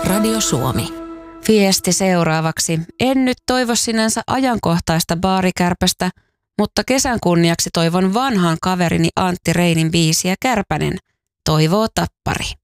Radio Suomi. Viesti seuraavaksi. En nyt toivo sinänsä ajankohtaista baarikärpästä, mutta kesän kunniaksi toivon vanhan kaverini Antti Reinin biisiä Kärpänen. Toivoo Tappari.